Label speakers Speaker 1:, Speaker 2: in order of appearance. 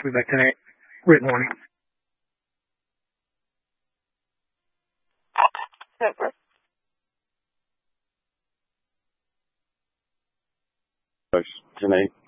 Speaker 1: I'll be back tonight. Great morning.
Speaker 2: Super.
Speaker 3: Tonight.